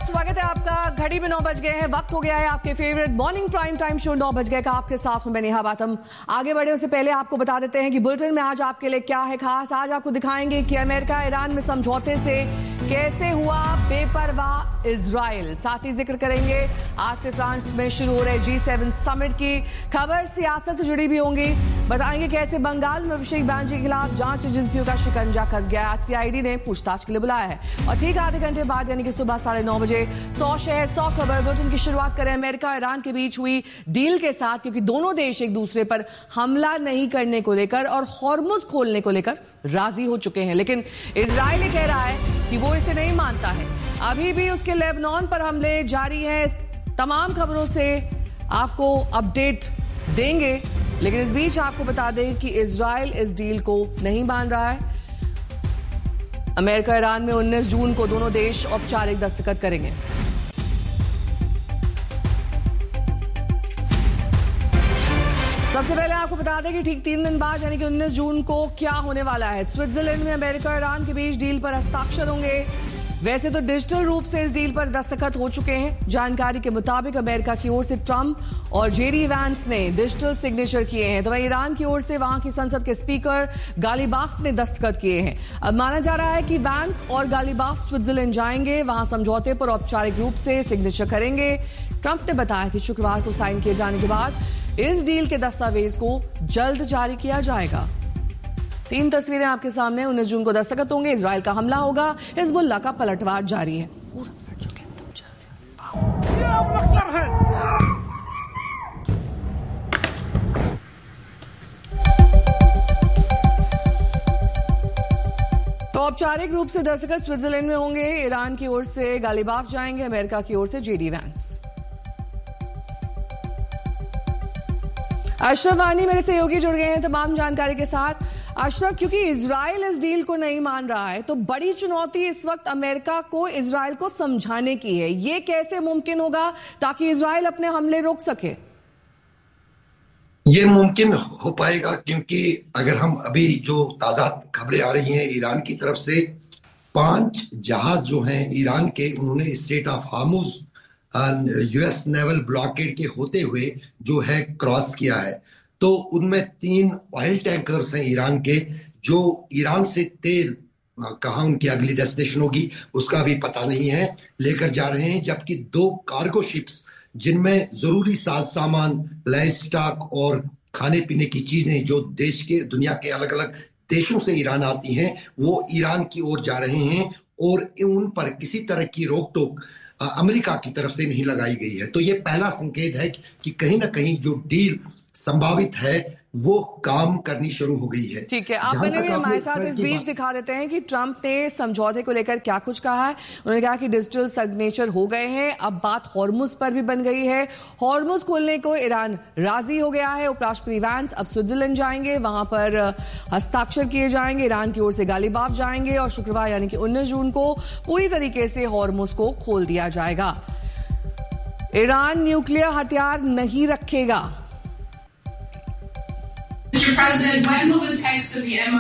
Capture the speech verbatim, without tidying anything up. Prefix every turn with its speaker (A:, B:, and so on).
A: स्वागत है आपका। घड़ी में नौ बज गए हैं, वक्त हो गया है आपके favourite morning prime time show नौ बज गए का। आपके साथ में मैं नेहा बातम। आगे बढ़े उससे पहले आपको बता देते हैं कि बुलेटिन में आज आपके लिए क्या है खास। आज आपको दिखाएंगे कि अमेरिका ईरान में समझौते से कैसे हुआ बेपरवाह इजराइल। साथ ही जिक्र करेंगे आज से फ्रांस में शुरू हो रहे जी सेवन समिट की खबर। सियासत से जुड़ी भी होंगी। बताएंगे कैसे बंगाल में अभिषेक बैनर्जी के खिलाफ जांच एजेंसियों का शिकंजा कस गया। आज सीआईडी ने पूछताछ के लिए बुलाया है। और ठीक आधे घंटे बाद यानी कि सुबह साढ़े नौ बजे सौ शहर सौ खबर बुलेटिन की शुरुआत करें अमेरिका ईरान के बीच हुई डील के साथ, क्योंकि दोनों देश एक दूसरे पर हमला नहीं करने को लेकर और हॉर्मुज खोलने को लेकर राजी हो चुके हैं। लेकिन इजराइल ये कह रहा है कि वो इसे नहीं मानता है। अभी भी उसके लेबनान पर हमले जारी हैं। इस तमाम खबरों से आपको अपडेट देंगे, लेकिन इस बीच आपको बता दें कि इजराइल इस डील को नहीं मान रहा है। अमेरिका ईरान में उन्नीस जून को दोनों देश औपचारिक दस्तखत करेंगे। सबसे पहले आपको बता दें कि ठीक तीन दिन बाद यानी कि उन्नीस जून को क्या होने वाला है। स्विट्जरलैंड में अमेरिका ईरान के बीच डील पर हस्ताक्षर होंगे। वैसे तो डिजिटल रूप से इस डील पर दस्तखत हो चुके हैं। जानकारी के मुताबिक अमेरिका की ओर से ट्रंप और जेडी वैंस ने डिजिटल सिग्नेचर किए हैं, तो वहीं ईरान की ओर से वहां की संसद के स्पीकर गालिबाफ ने दस्तखत किए हैं। अब माना जा रहा है कि वैंस और गालिबाफ स्विट्जरलैंड जाएंगे, वहां समझौते पर औपचारिक रूप से सिग्नेचर करेंगे। ट्रंप ने बताया कि शुक्रवार को साइन किए जाने के बाद इस डील के दस्तावेज को जल्द जारी किया जाएगा। तीन तस्वीरें आपके सामने। उन्नीस जून को दस्तखत होंगे, इजराइल का हमला होगा, हिजबुल्लाह का पलटवार जारी है। तो औपचारिक रूप से दस्तखत स्विट्जरलैंड में होंगे। ईरान की ओर से गालिबाफ जाएंगे, अमेरिका की ओर से जेडी वैंस। अशरफ वानी मेरे सहयोगी जुड़ गए हैं तमाम जानकारी के साथ। अशरफ, क्योंकि इजराइल इस डील को नहीं मान रहा है, तो बड़ी चुनौती इस वक्त अमेरिका को इजराइल को समझाने की है। ये कैसे मुमकिन होगा ताकि इजराइल अपने हमले रोक सके?
B: ये मुमकिन हो पाएगा क्योंकि अगर हम अभी जो ताजा खबरें आ रही हैं ईरान की तरफ से, पांच जहाज जो हैं ईरान के, उन्होंने straight of Hormuz US naval blockade के होते हुए जो है क्रॉस किया है। तो उनमें तीन ऑयल टैंकर्स हैं ईरान के, जो ईरान से तेल कहां उनकी अगली डेस्टिनेशन होगी उसका भी पता नहीं है, लेकर जा रहे हैं। जबकि दो कार्गो शिप्स जिनमें जरूरी साज सामान, लाइव स्टॉक और खाने पीने की चीजें जो देश के दुनिया के अलग अलग देशों से ईरान आती हैं, वो ईरान की ओर जा रहे हैं और उन पर किसी तरह की रोक टोक अमेरिका की तरफ से नहीं लगाई गई है। तो ये पहला संकेत है कि कहीं ना कहीं जो डील संभावित है वो काम करनी शुरू हो गई है।
A: ठीक है, आप बने हुए हमारे साथ इस बीच दिखा देते हैं कि ट्रंप ने समझौते को लेकर क्या कुछ कहा है। उन्होंने कहा कि डिजिटल सिग्नेचर हो गए हैं, अब बात हॉर्मुज पर भी बन गई है। हॉर्मुज खोलने को ईरान राजी हो गया है। उपराष्ट्रपति वैंस अब स्विट्जरलैंड जाएंगे, वहां पर हस्ताक्षर किए जाएंगे। ईरान की ओर से गालिबाफ जाएंगे और शुक्रवार यानी कि उन्नीस जून को पूरी तरीके से हॉर्मुज को खोल दिया जाएगा। ईरान न्यूक्लियर हथियार नहीं रखेगा।
C: Mister President, when will the text of the M O U